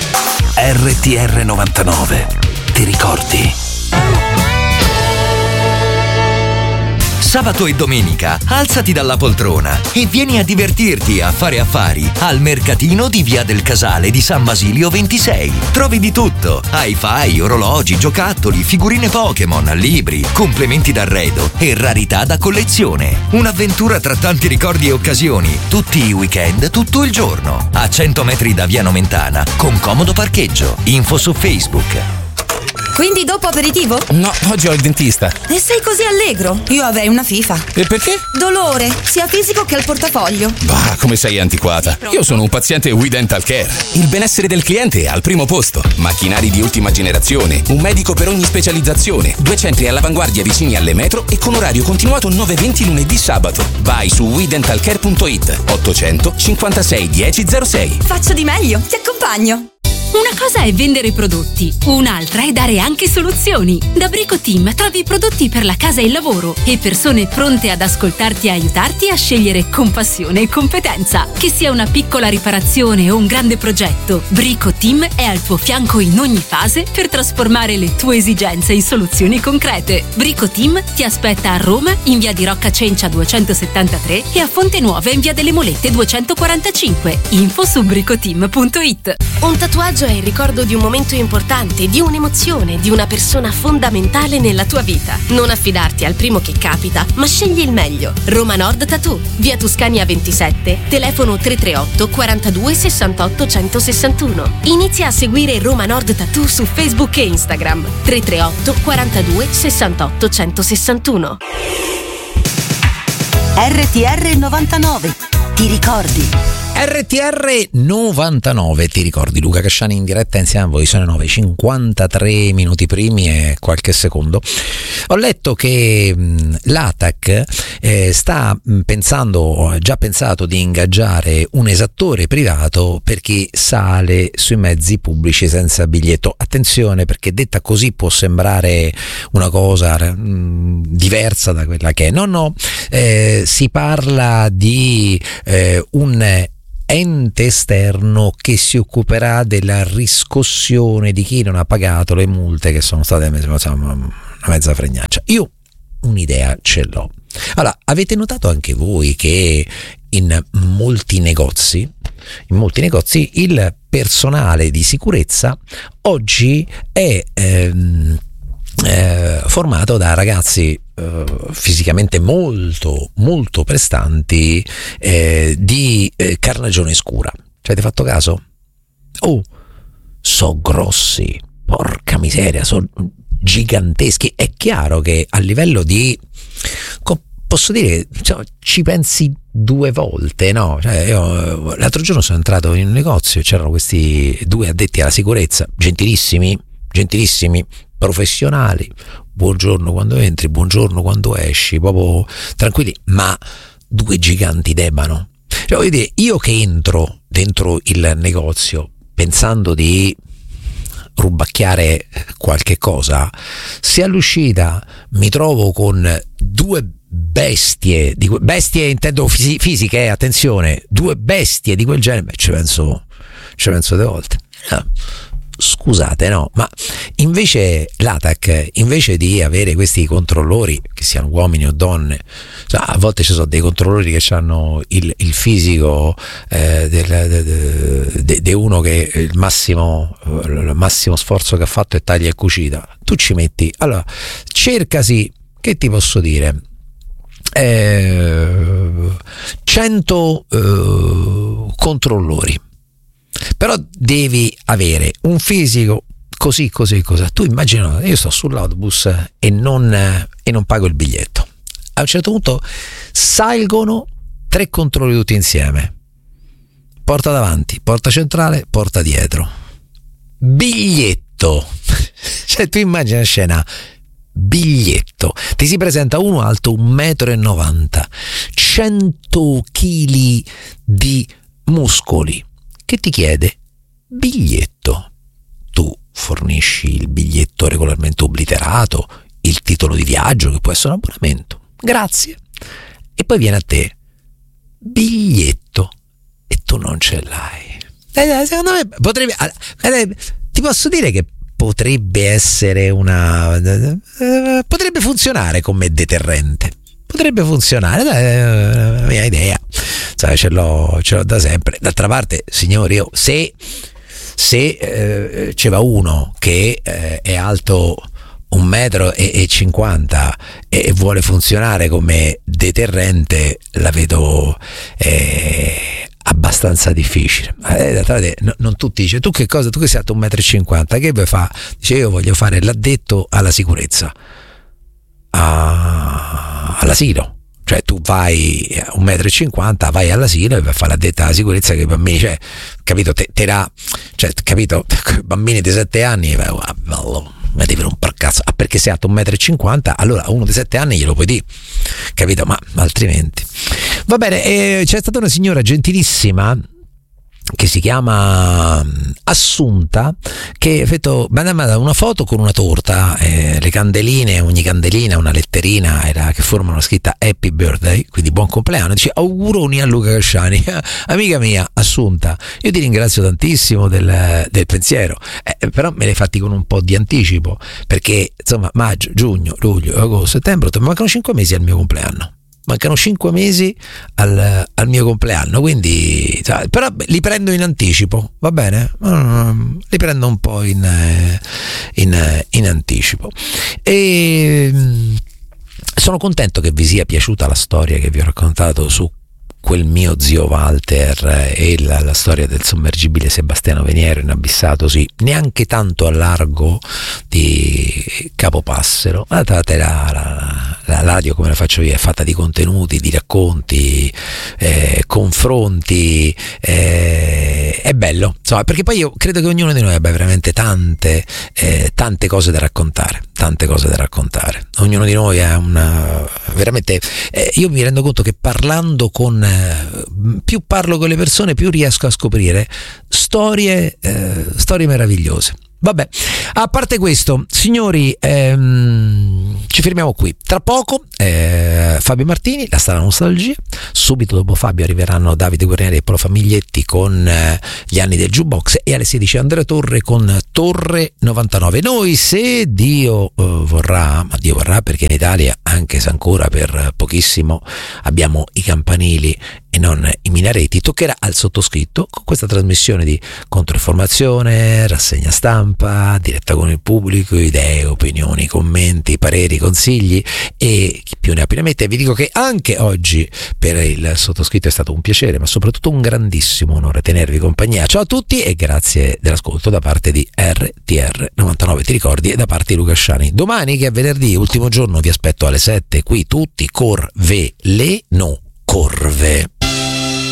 RTR 99, ti ricordi? Sabato e domenica alzati dalla poltrona e vieni a divertirti a fare affari al mercatino di Via del Casale di San Basilio 26. Trovi di tutto: hi-fi, orologi, giocattoli, figurine Pokémon, libri, complementi d'arredo e rarità da collezione. Un'avventura tra tanti ricordi e occasioni, tutti i weekend, tutto il giorno. A 100 metri da Via Nomentana, con comodo parcheggio. Info su Facebook. Quindi dopo aperitivo? No, oggi ho il dentista. E sei così allegro? Io avrei una fifa. E perché? Dolore, sia fisico che al portafoglio. Bah, come sei antiquata. Io sono un paziente We Dental Care. Il benessere del cliente è al primo posto. Macchinari di ultima generazione, un medico per ogni specializzazione, 2 centri all'avanguardia vicini alle metro e con orario continuato 9-20 lunedì sabato. Vai su WeDentalCare.it 800 56 1006. Faccio di meglio, ti accompagno. Una cosa è vendere prodotti, un'altra è dare anche soluzioni. Da Brico Team trovi prodotti per la casa e il lavoro e persone pronte ad ascoltarti e aiutarti a scegliere con passione e competenza. Che sia una piccola riparazione o un grande progetto, Brico Team è al tuo fianco in ogni fase per trasformare le tue esigenze in soluzioni concrete. Brico Team ti aspetta a Roma in via di Rocca Cencia 273 e a Fonte Nuova in via delle Molette 245. Info su bricoteam.it. Un tatuaggio è il ricordo di un momento importante, di un'emozione, di una persona fondamentale nella tua vita. Non affidarti al primo che capita, ma scegli il meglio. Roma Nord Tattoo, via Tuscania 27, telefono 338 42 68 161. Inizia a seguire Roma Nord Tattoo su Facebook e Instagram. 338 42 68 161. RTR 99, ti ricordi? RTR 99, ti ricordi? Luca Casciani in diretta insieme a voi, sono 9:53 minuti primi e qualche secondo. Ho letto che l'ATAC sta pensando, ha già pensato di ingaggiare un esattore privato per chi sale sui mezzi pubblici senza biglietto. Attenzione, perché detta così può sembrare una cosa diversa da quella che è. No, si parla di un ente esterno che si occuperà della riscossione di chi non ha pagato le multe che sono state una mezza fregnaccia. Io un'idea ce l'ho. Allora, avete notato anche voi che in molti negozi il personale di sicurezza oggi è formato da ragazzi fisicamente molto molto prestanti di carnagione scura. Ci avete fatto caso? So grossi, porca miseria, so giganteschi. È chiaro che a livello di, posso dire, ci pensi 2 volte, no? Io l'altro giorno sono entrato in un negozio e c'erano questi 2 addetti alla sicurezza, gentilissimi, professionali, buongiorno quando entri, buongiorno quando esci, proprio tranquilli, ma 2 giganti d'ebano. Voglio dire, io che entro dentro il negozio pensando di rubacchiare qualche cosa, se all'uscita mi trovo con 2 bestie intendo fisiche, attenzione, 2 bestie di quel genere, ci penso 2 volte. Scusate, no, ma invece l'ATAC, invece di avere questi controllori, che siano uomini o donne, a volte ci sono dei controllori che hanno il fisico di uno che il massimo sforzo che ha fatto è taglia e cucita. Tu ci metti, allora, cercasi, che ti posso dire, 100 controllori. Però devi avere un fisico così. Tu immagina, io sto sull'autobus e non pago il biglietto. A un certo punto salgono 3 controlli tutti insieme. Porta davanti, porta centrale, porta dietro. Biglietto. Cioè, tu immagina la scena. Biglietto. Ti si presenta uno alto 1,90 m, 100 kg di muscoli, che ti chiede biglietto. Tu fornisci il biglietto regolarmente obliterato, il titolo di viaggio, che può essere un abbonamento, grazie, e poi viene a te biglietto e tu non ce l'hai. secondo me potrebbe, ti posso dire che potrebbe essere potrebbe funzionare come deterrente. Potrebbe funzionare, è la mia idea, sai, ce l'ho da sempre. D'altra parte, signori, io, se c'è uno che è alto 1,50 m e vuole funzionare come deterrente, la vedo abbastanza difficile. Non tutti dice, tu che cosa, tu che sei alto 1,50 m, che vuoi fare? Dice, io voglio fare l'addetto alla sicurezza all'asilo. Cioè tu vai a 1,50 m, vai all'asilo e vai a fare l'addetta alla sicurezza che i bambini, cioè, capito, capito, bambini di 7 anni, mi devi rompere cazzo, perché sei alto 1,50 m, allora a uno di 7 anni glielo puoi dire, capito, ma altrimenti. Va bene, c'è stata una signora gentilissima che si chiama Assunta, che ha fatto una foto con una torta, le candeline, ogni candelina una letterina che formano la scritta Happy Birthday, quindi buon compleanno, dice auguroni a Luca Casciani. Amica mia Assunta, io ti ringrazio tantissimo del pensiero, però me l'hai fatti con un po' di anticipo, perché insomma maggio, giugno, luglio, agosto, settembre, mancano 5 mesi al mio compleanno. Mancano 5 mesi al mio compleanno, quindi però li prendo in anticipo, va bene? Li prendo un po' in anticipo. E sono contento che vi sia piaciuta la storia che vi ho raccontato su quel mio zio Walter e la storia del sommergibile Sebastiano Veniero inabissato, sì, neanche tanto a largo di Capopassero. Guardate, la radio, come la faccio io, è fatta di contenuti, di racconti, confronti, è bello, insomma, perché poi io credo che ognuno di noi abbia veramente tante cose da raccontare, ognuno di noi è veramente, io mi rendo conto che parlando più parlo con le persone, più riesco a scoprire storie meravigliose. Vabbè, a parte questo, signori, ci fermiamo qui. Tra poco Fabio Martini, la strana nostalgia. Subito dopo Fabio arriveranno Davide Guarnieri e Paolo Famiglietti con gli anni del jukebox, e alle 16 Andrea Torre con Torre 99. Noi, se Dio vorrà, ma Dio vorrà, perché in Italia, anche se ancora per pochissimo abbiamo i campanili e non i minareti, toccherà al sottoscritto con questa trasmissione di controinformazione, rassegna stampa, diretta con il pubblico, idee, opinioni, commenti, pareri, consigli e chi più ne ha più ne mette. Vi dico che anche oggi per il sottoscritto è stato un piacere, ma soprattutto un grandissimo onore tenervi compagnia. Ciao a tutti e grazie dell'ascolto da parte di RTR 99 Ti ricordi e da parte di Luca Casciani. Domani, che è venerdì, ultimo giorno, vi aspetto alle 7 qui tutti, corve le no corve.